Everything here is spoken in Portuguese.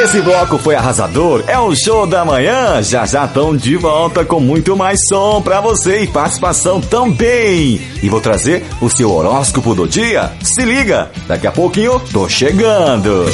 Esse bloco foi arrasador, é o show da manhã. Já já estão de volta com muito mais som pra você e participação também. E vou trazer o seu horóscopo do dia. Se liga, daqui a pouquinho tô chegando.